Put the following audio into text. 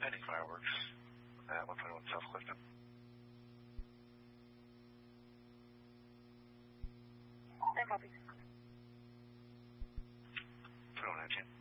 pending fireworks at 121 South Clifton. No copy. Put on that, Jim.